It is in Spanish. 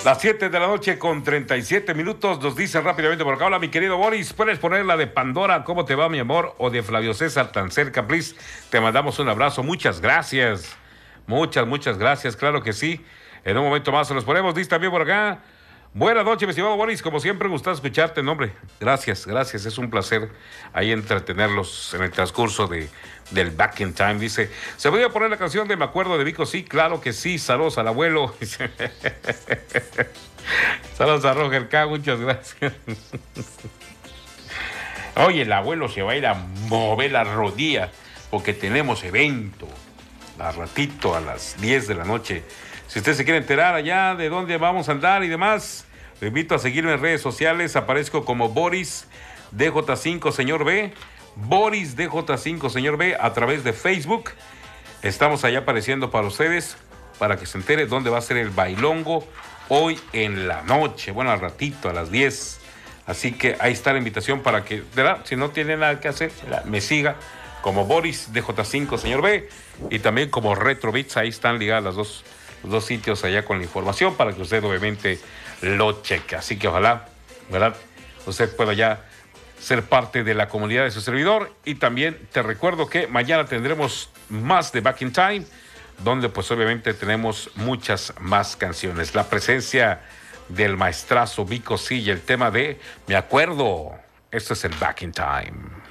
Las 7 de la noche con 37 minutos, nos dicen rápidamente por acá. Hola, mi querido Boris, ¿puedes poner la de Pandora, cómo te va, mi amor? O de Flavio César, tan cerca, please. Te mandamos un abrazo, muchas gracias. Muchas gracias, claro que sí. En un momento más se los ponemos. Dice también por acá. Buenas noches, mi estimado Boris. Como siempre, gusta escucharte, nombre. Gracias. Es un placer ahí entretenerlos en el transcurso del Back in Time. Dice, ¿se podría poner la canción de Me Acuerdo de Vico? Sí, claro que sí. Saludos al abuelo. Saludos a Roger K. Muchas gracias. Oye, el abuelo se va a ir a mover la rodilla porque tenemos evento. A ratito, a las 10 de la noche. Si usted se quiere enterar allá de dónde vamos a andar y demás, lo invito a seguirme en redes sociales. Aparezco como Boris DJ5 Señor B. Boris DJ5 Señor B a través de Facebook. Estamos allá apareciendo para ustedes, para que se entere dónde va a ser el bailongo hoy en la noche. Bueno, al ratito, a las 10. Así que ahí está la invitación para que, ¿verdad? Si no tiene nada que hacer, me siga como Boris DJ5 Señor B y también como Retro Beats. Ahí están ligadas los dos sitios allá con la información para que usted obviamente lo cheque. Así que ojalá, ¿verdad?, usted pueda ya ser parte de la comunidad de su servidor. Y también te recuerdo que mañana tendremos más de Back in Time, donde pues obviamente tenemos muchas más canciones. La presencia del maestrazo Vico sí y el tema de Me Acuerdo. Esto es el Back in Time.